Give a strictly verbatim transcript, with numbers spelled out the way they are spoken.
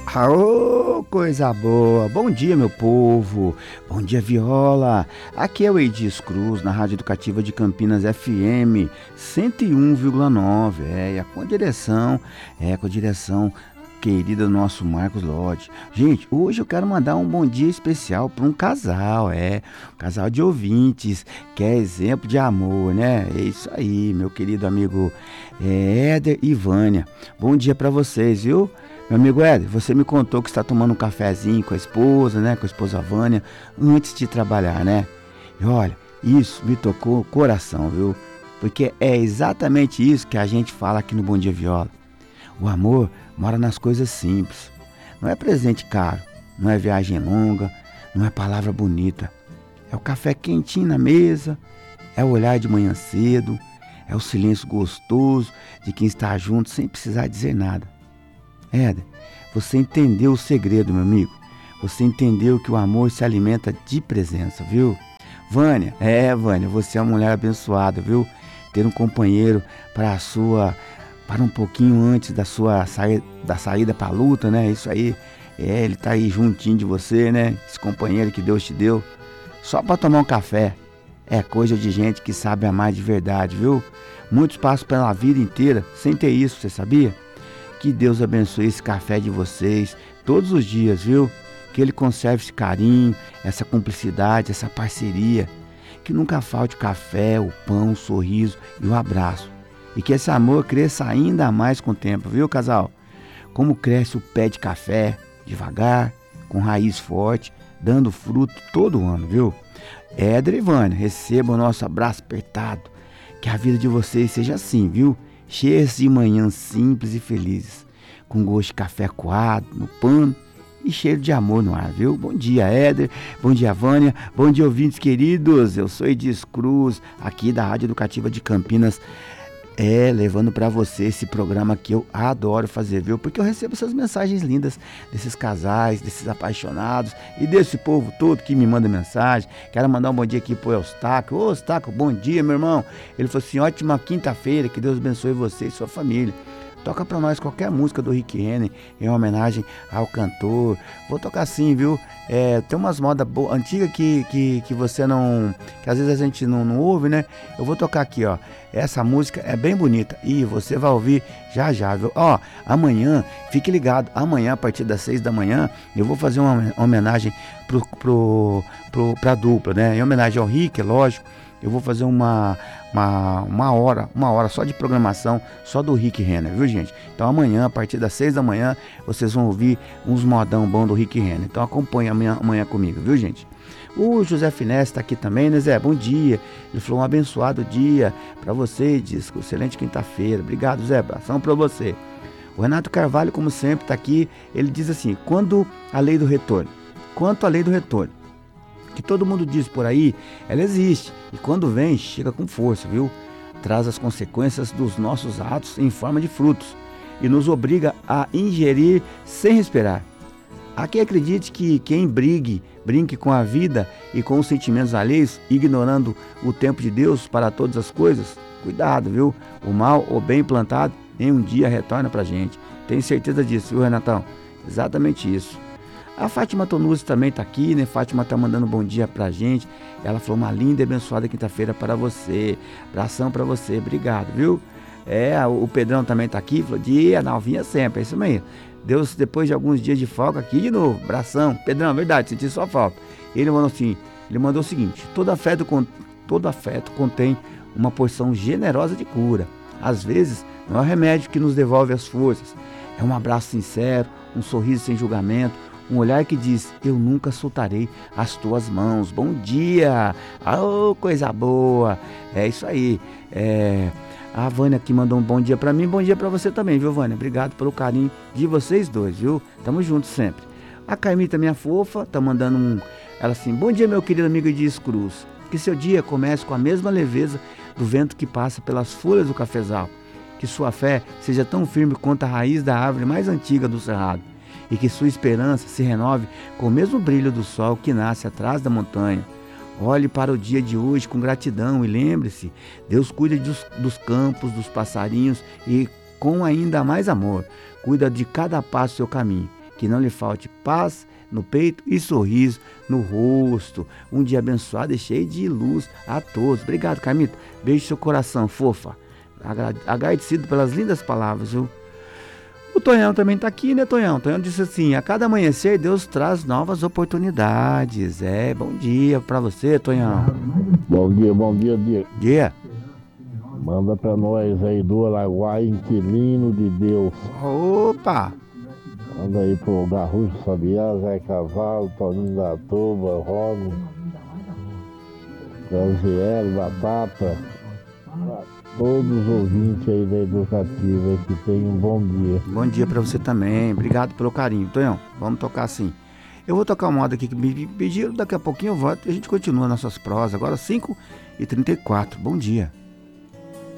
Aô, coisa boa! Bom dia, meu povo! Bom dia, Viola! Aqui é o Edis Cruz, na Rádio Educativa de Campinas F M cento e um vírgula nove. É, é com a direção, é com a direção querida do nosso Marcos Lodge. Gente, hoje eu quero mandar um bom dia especial para um casal, é, um casal de ouvintes, que é exemplo de amor, né? É isso aí, meu querido amigo é, Éder e Vânia. Bom dia para vocês, viu? Meu amigo Éder, você me contou que está tomando um cafezinho com a esposa, né? Com a esposa Vânia, antes de trabalhar, né? E olha, isso me tocou o coração, viu? Porque é exatamente isso que a gente fala aqui no Bom Dia Viola. O amor mora nas coisas simples. Não é presente caro, não é viagem longa, não é palavra bonita. É o café quentinho na mesa, é o olhar de manhã cedo, é o silêncio gostoso de quem está junto sem precisar dizer nada. Éder, você entendeu o segredo, meu amigo. Você entendeu que o amor se alimenta de presença, viu? Vânia, é, Vânia, você é uma mulher abençoada, viu? Ter um companheiro para a sua, para um pouquinho antes da sua saída, da saída para a luta, né? Isso aí, é, ele tá aí juntinho de você, né? Esse companheiro que Deus te deu, só para tomar um café. É coisa de gente que sabe amar de verdade, viu? Muitos passam pela vida inteira sem ter isso, você sabia? Que Deus abençoe esse café de vocês todos os dias, viu? Que Ele conserve esse carinho, essa cumplicidade, essa parceria. Que nunca falte o café, o pão, o sorriso e o abraço. E que esse amor cresça ainda mais com o tempo, viu, casal? Como cresce o pé de café, devagar, com raiz forte, dando fruto todo ano, viu? Éder e Vânia, recebam o nosso abraço apertado. Que a vida de vocês seja assim, viu? Cheias de manhãs simples e felizes, com gosto de café coado no pano e cheiro de amor no ar, viu? Bom dia, Éder, bom dia, Vânia, bom dia, ouvintes queridos. Eu sou Edis Cruz, aqui da Rádio Educativa de Campinas, é, levando para você esse programa que eu adoro fazer, viu? Porque eu recebo essas mensagens lindas desses casais, desses apaixonados e desse povo todo que me manda mensagem. Quero mandar um bom dia aqui pro Eustáquio. Ô, Eustáquio, bom dia, meu irmão. Ele falou assim, ótima quinta-feira, que Deus abençoe você e sua família. Toca pra nós qualquer música do Rick Renner em homenagem ao cantor. Vou tocar sim, viu? É, tem umas modas antigas que, que, que você não... que às vezes a gente não, não ouve, né? Eu vou tocar aqui, ó. Essa música é bem bonita e você vai ouvir já já, viu? Ó, amanhã, fique ligado. Amanhã, a partir das seis da manhã, eu vou fazer uma homenagem pro, pro, pro, pra dupla, né? Em homenagem ao Rick, é lógico. Eu vou fazer uma, uma, uma hora, uma hora só de programação, só do Rick Renner, viu, gente? Então amanhã, a partir das seis da manhã, vocês vão ouvir uns modão bom do Rick Renner. Então acompanhe amanhã, amanhã comigo, viu, gente? O José Finesse está aqui também, né, Zé? Bom dia. Ele falou um abençoado dia para você, diz, excelente quinta-feira. Obrigado, Zé. Abração para você. O Renato Carvalho, como sempre, está aqui. Ele diz assim, quando a lei do retorno, quanto à lei do retorno, que todo mundo diz por aí, ela existe. E quando vem, chega com força, viu? Traz as consequências dos nossos atos em forma de frutos e nos obriga a ingerir sem respirar. Há quem acredite que quem brigue, brinque com a vida e com os sentimentos alheios, ignorando o tempo de Deus para todas as coisas. Cuidado, viu? O mal ou bem plantado em um dia retorna pra gente. Tenho certeza disso, viu, Renatão? Exatamente isso. A Fátima Tonuzzi também tá aqui, né? Fátima tá mandando um bom dia pra gente. Ela falou uma linda e abençoada quinta-feira para você. Abração pra você, obrigado, viu? É, o Pedrão também tá aqui, falou, dia, Nalvinha sempre, é isso mesmo. Deus, depois de alguns dias de folga aqui de novo, abração. Pedrão, verdade, senti sua falta. Ele mandou assim, ele mandou o seguinte, todo afeto, todo afeto contém uma porção generosa de cura. Às vezes, não é o remédio que nos devolve as forças. É um abraço sincero, um sorriso sem julgamento, um olhar que diz, eu nunca soltarei as tuas mãos. Bom dia! Oh, coisa boa! É isso aí. É, a Vânia aqui mandou um bom dia pra mim, bom dia pra você também, viu, Vânia? Obrigado pelo carinho de vocês dois, viu? Tamo juntos sempre. A Caimita, minha fofa, tá mandando um... Ela assim, bom dia, meu querido amigo Edis Cruz. Que seu dia comece com a mesma leveza do vento que passa pelas folhas do cafezal. Que sua fé seja tão firme quanto a raiz da árvore mais antiga do cerrado. E que sua esperança se renove com o mesmo brilho do sol que nasce atrás da montanha. Olhe para o dia de hoje com gratidão e lembre-se, Deus cuida dos, dos campos, dos passarinhos e com ainda mais amor, cuida de cada passo do seu caminho. que não lhe falte paz no peito e sorriso no rosto. Um dia abençoado e cheio de luz a todos. Obrigado, Carmita. Beijo no seu coração, fofa. Agra- Agradecido pelas lindas palavras, viu? O Tonhão também tá aqui, né, Tonhão? O Tonhão disse assim: a cada amanhecer Deus traz novas oportunidades. É, bom dia pra você, Tonhão. Bom dia, bom dia, dia. Dia. Manda pra nós aí do Araguaia, inquilino de Deus. Opa! Manda aí pro Garrucho Sabiá, Zé Cavalo, Toninho da Tuba, Rony, Gaziel, Batata. Pra todos os ouvintes aí da Educativa que tenham um bom dia. Bom dia pra você também. Obrigado pelo carinho. Tonhão, vamos tocar assim. Eu vou tocar uma moda aqui que me pediram, daqui a pouquinho eu volto e a gente continua nossas prosas. Agora cinco e trinta e quatro. Bom dia.